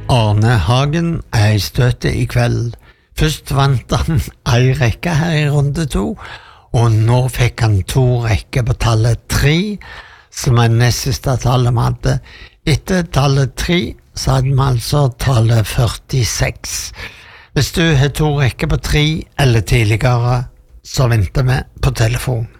Arne Hagen er I støtet I kveld. Først vant han en rekke her I runde 2, og nå fikk han 2 rekker på tallet 3, som nest siste tallet vi hadde. Etter tallet 3, så hadde vi altså tallet 46. Hvis du har 2 rekker på 3 eller tidligere, så venter vi på telefon.